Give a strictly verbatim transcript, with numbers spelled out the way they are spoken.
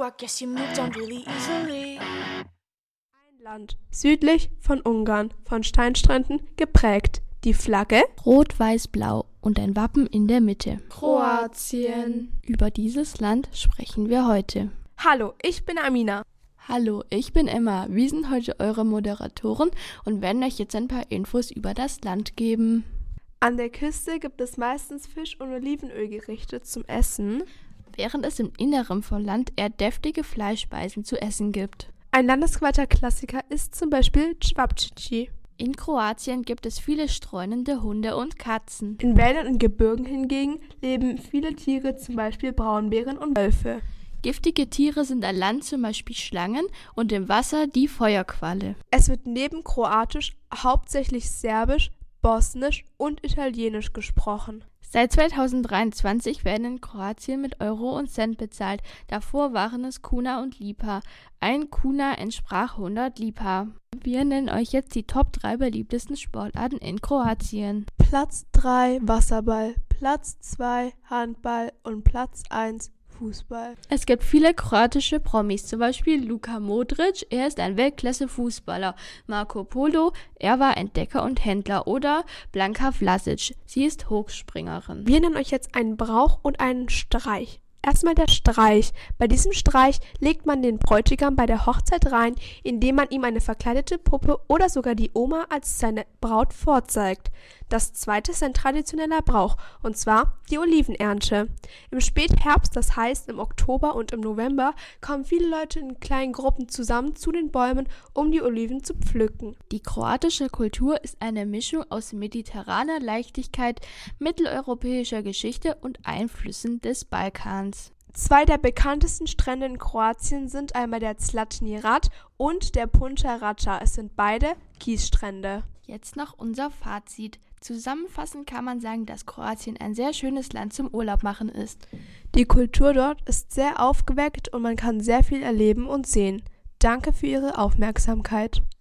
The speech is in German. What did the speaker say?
I guess you moved on really easily. Ein Land südlich von Ungarn, von Steinstränden geprägt. Die Flagge Rot, Weiß, Blau und ein Wappen in der Mitte. Kroatien. Über dieses Land sprechen wir heute. Hallo, ich bin Amina. Hallo, ich bin Emma. Wir sind heute eure Moderatoren und werden euch jetzt ein paar Infos über das Land geben. An der Küste gibt es meistens Fisch- und Olivenölgerichte zum Essen, während es im Inneren von Land eher deftige Fleischspeisen zu essen gibt. Ein Landesquarter-Klassiker ist zum Beispiel Cevapcici. In Kroatien gibt es viele streunende Hunde und Katzen. In Wäldern und Gebirgen hingegen leben viele Tiere, zum Beispiel Braunbären und Wölfe. Giftige Tiere sind an Land zum Beispiel Schlangen und im Wasser die Feuerqualle. Es wird neben Kroatisch hauptsächlich Serbisch, Bosnisch und Italienisch gesprochen. Seit zweitausenddreiundzwanzig werden in Kroatien mit Euro und Cent bezahlt. Davor waren es Kuna und Lipa. Ein Kuna entsprach hundert Lipa. Wir nennen euch jetzt die Top drei beliebtesten Sportarten in Kroatien. Platz drei Wasserball, Platz zwei Handball und Platz eins Fußball. Es gibt viele kroatische Promis, zum Beispiel Luka Modric, er ist ein Weltklasse-Fußballer. Marco Polo, er war Entdecker und Händler. Oder Blanka Vlasic, sie ist Hochspringerin. Wir nennen euch jetzt einen Brauch und einen Streich. Erstmal der Streich. Bei diesem Streich legt man den Bräutigam bei der Hochzeit rein, indem man ihm eine verkleidete Puppe oder sogar die Oma als seine Braut vorzeigt. Das zweite ist ein traditioneller Brauch, und zwar die Olivenernte. Im Spätherbst, das heißt im Oktober und im November, kommen viele Leute in kleinen Gruppen zusammen zu den Bäumen, um die Oliven zu pflücken. Die kroatische Kultur ist eine Mischung aus mediterraner Leichtigkeit, mitteleuropäischer Geschichte und Einflüssen des Balkans. Zwei der bekanntesten Strände in Kroatien sind einmal der Zlatni Rat und der Punta Rača. Es sind beide Kiesstrände. Jetzt noch unser Fazit. Zusammenfassend kann man sagen, dass Kroatien ein sehr schönes Land zum Urlaub machen ist. Die Kultur dort ist sehr aufgeweckt und man kann sehr viel erleben und sehen. Danke für Ihre Aufmerksamkeit.